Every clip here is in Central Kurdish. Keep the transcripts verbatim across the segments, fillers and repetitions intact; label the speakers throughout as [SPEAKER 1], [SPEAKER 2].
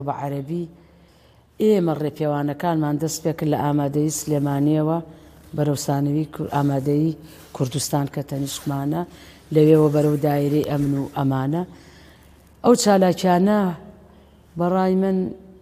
[SPEAKER 1] بەعەرەبی ئێمە ڕێپێوانەکانمان دەست پێکرد لە ئامادەیی سلێمانیەوە بەرەو سانەوی ئامادەیی کوردستان کە تەنیشتمانە لەوێەوە بەرەو دایرەی ئەمن و ئەمانە. ئەو چالاکیانە بەڕای من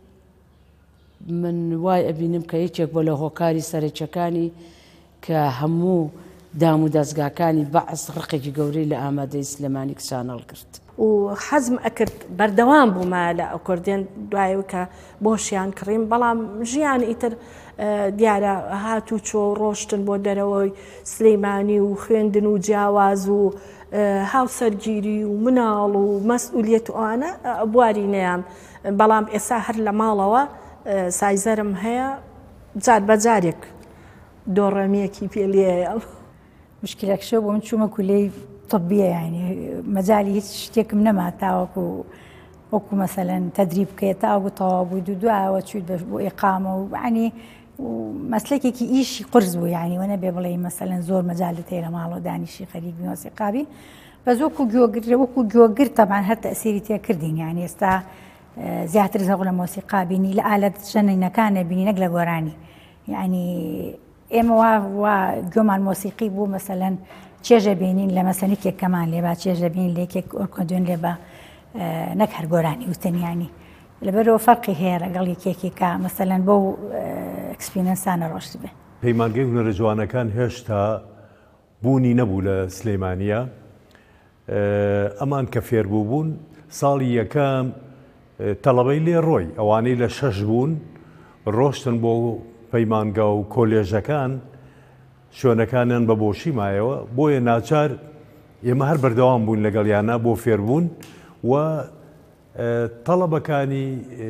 [SPEAKER 1] من وای ئەبینم کە یەکێک بۆ لە هۆکاری سەرەکیەکانی کە هەموو دام و دەستگاکانی بەعس ڕقێکی گەورەی لە ئامادەی سلێمانی کچانە هەڵگرت
[SPEAKER 2] و حەزم ئەکرد بەردەوام بوومە لە ئەکۆردێن دوایەوە کە بۆشیان کڕیم، بەڵام ژیان ئیتر دیارە هاتوو چۆ ڕۆشتن بۆ دەرەوەی سلەیمانی و خوێندن و جیاواز و هاوسەرگیری و مناڵ و مەسئولیەت و ئەوانە بواری نەیان، بەڵام ئێستا هەر لە ماڵەوە سایزەرم هەیە جار بەجارێک دۆڕەمیەکی پێلێیە.
[SPEAKER 3] مشکلەکشە بۆ من چوومە کولەی طبیە، یعنی مەجای هیچ شتێکم نەما تاوەکو وەکو مەسەلەن تەدریب بکەیت تاوەکو تەواو بووی و دوایەوە چوویت بۆ ئیقامە و عنی مەسلەکێکی ئیشی قرس بوو، یعنی وە نەبێ بڵێ مەسەلەن زۆر مەجالت هەیە لە ماڵەوە دانیشی خەریک بی مۆسیقابی بەس وەکو گوێگر وەکو گوێگر تەبعاً هەر تەئسیری تێ کردین، یعنی ئێستا زیاتر زەوق لە مۆسیقا بینی لە ئالەت شەنینەکانە بینی نەک لە گۆرانی، یعنی ئێمە وا گوێمان مۆسیقی بوو مەسەلەن چێژە بینین لە مەسەنیکێک کەمان لێ با چێژە بینین لە یەکێک ئۆرکۆدیۆن لێ بە نەک هەر گۆرانی وتەنیانی لەبەرەوە فەرقی هەیە لەگەڵ یەکێکی کە مەسەلەن بۆ ئەکسپیرینسانە ڕۆشت بێ.
[SPEAKER 4] پەیمانگەی هونەرە جوانەکان هێشتا بوونی نەبوو لە سلەیمانیە، ئەمان کە فێربوو بوون ساڵی یەکەم تەڵەبەی لێ ڕۆی ئەوانەی لە شەش بوون ڕۆشتن بۆ پەیمانگە و کۆلێژەکان شوێنەکانیان بە بۆشی مایەوە، بۆیە ناچار ئێمە هەر بەردەوام بوون لەگەڵیانە بۆ فێربوون و تەڵەبەکانی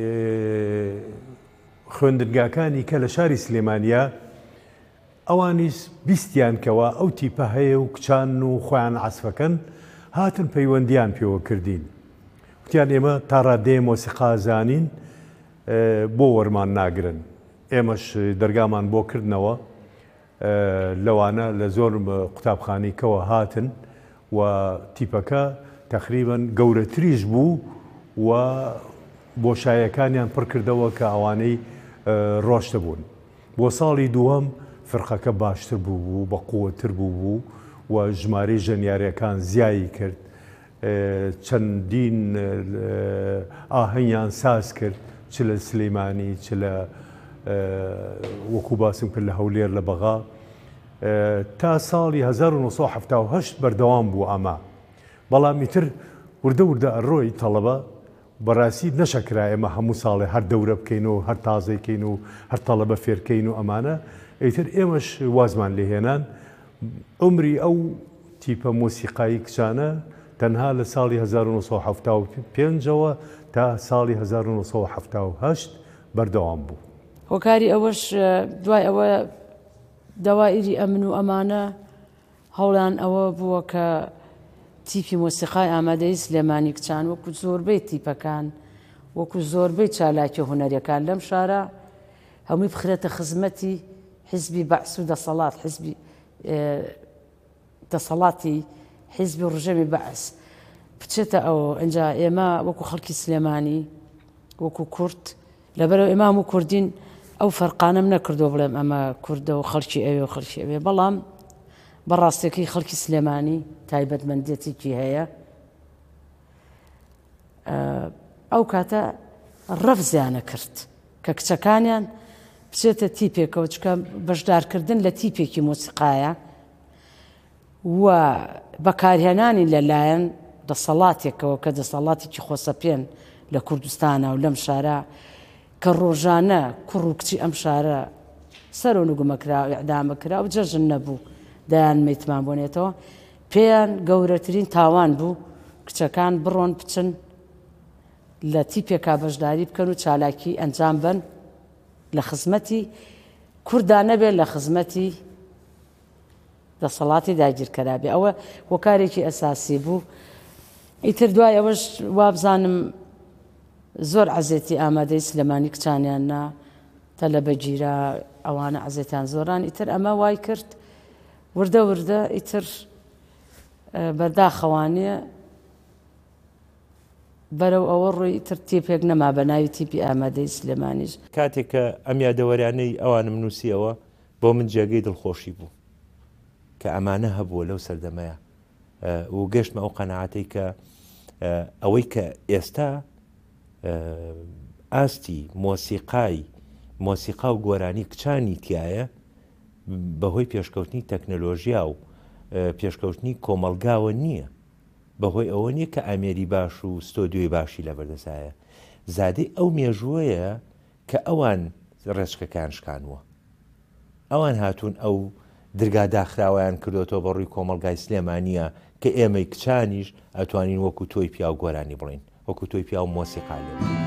[SPEAKER 4] خوێندنگاکانی کە لە شاری سلێمانیە ئەوانیش بیستیان کەوە ئەو تیپە هەیە و کچان و خۆیان عەسفەکەن هاتن پەیوەندیان پێوە کردین، وتیان ئێمە تا ڕادەیە مۆسیقا زانین بۆ وەرمان ناگرن. ئێمەش دەرگامان بۆ کردنەوە لەوانە لە زۆر قوتابخانەیەکەوە هاتن و تیپەکە تەقریبەن گەورەتریش بوو و بۆشایەکانیان پڕ کردەوە کە ئەوانەی ڕۆشتە بوون. بۆ ساڵی دووەم فرقەکە باشتر بوو بوو بە قووەتر بوو بوو و ژمارەی ژەنیاریەکان زیایی کرد، چەندین ئاهەنگیان ساز کرد، چ لە سلەیمانی چ لە وەکو باسم کرد لە هەولێر لە بەغا تا ساڵی هەزار و نۆ سەد و هەفتاد و هەشت بەردەوام بوو ئەمە. بەڵام ئیتر وردە وردە ئەڕۆی تەڵەبە بەڕاستی نەشەکرا ئێمە هەموو ساڵێ هەر دەورە بکەین و هەر تازەیکەین و هەر تەڵەبە فێرکەین و ئەمانە، ئیتر ئێمەش وازمان لێهێنان عمری ئەو تیپە مۆسیقایی کچانە تەنها لە ساڵی هەزار و نۆ سەد و هەفتاد و پێنجەوە تا ساڵی هەزار و نۆ سەد و هەفتاد و هەشت بەردەوام بوو.
[SPEAKER 1] هۆکاری ئەوەش دوای ئەوە دەوائری ئەمن و ئەمانە هەوڵان ئەوە بووە کە تیپی مۆسیقای ئامادەی سلێمانی کچان وەکو زۆربەی تیپەکان وەکو زۆربەی چالاکی هونەریەکان لەم شارە هەمووی بخرێتە خزمەتی حیزبی بەعس و دەسەڵات حیزبی دەسەڵاتی حیزبی ڕژەمی بەعس بچێتە ئەوە. ئەنجا ئێمە وەکو خەڵکی سلێمانی وەکو کورد لەبەرەوە ئێمام و کوردین ئەو فەرقانەم نەکردەوە بڵێم ئەمە کوردە و خەڵکی ئەوێ و خەڵکی ئەوێ، بەڵام بەڕاستێکی خەڵکی سلێمانی تایبەتمەندێتێکی هەیە ئەو کاتە ڕەفزیانە کرد کە کچەکانیان بچێتە تیپێکەوە، چکە بەشدارکردن لە تیپێکی مۆسیقایە و بەکارهێنانی لەلایەن دەسەڵاتێکەوە کە دەسەڵاتێکی خۆسەپێن لە کوردستانە و لەم شارە کە ڕۆژانە کوڕ و کچی ئەم شارە سەر و نگومەکرا و ئیعدامەکرا و جەژن نەبوو دایان مەیتمان بۆنێتەوە، پێیان گەورەترین تاوان بوو کچەکان بڕۆن بچن لە تیپێکا بەشداری بکەن و چالاکی ئەنجام بن لە خزمەتی کووردا نەبێت لە خزمەتی دەسەڵاتی داگیرکەرابێ. ئەوە هۆکارێکی ئەساسی بوو. ئیتر دوای ئەوەش وابزانم زۆر عەزێتی ئامادەی سلێمانی کچانیاننا تەلەبە گیرە ئەوانە عەزێتیان زۆران. ئیتر ئەمە وای کرد وردە وردە ئیتر بەرداخەوانێ بەرەو ئەوە ڕووی تر تیپێک نەما بە ناوی تیپی ئامادەی سلێمانیش.
[SPEAKER 5] کاتێک کە ئەم یادەوەرانەی ئەوانم نووسیەوە بۆ من جێگەی دڵخۆشی بوو کە ئەمانە هەبووە لەو سەردەمەیە و گەشتمە ئەو قەنەعاتەی کە ئەوەی کە ئێستا ئاستی مۆسیقای مۆسیقا و گۆرانی کچانی تایە بەهۆی پێشکەوتنی تەکنەلۆژیا و پێشکەوتنی کۆمەلگاوە نییە، بەهۆی ئەوە نییە کە ئامێری باش و ستۆدیۆی باشی لە بەردەسایە، زادەی ئەو مێژووەیە کە ئەوان ڕێچکەکان شکانوە، ئەوان هاتوون ئەو درگا داخراوەیان کردوەوە بە ڕووی کۆمەلگای سلێمانیە کە ئێمەی کچانیش ئەتوانین وەکو تۆی پیا و گۆرانی بڵین، وەکو تۆی پیا و مۆسیقا لێ.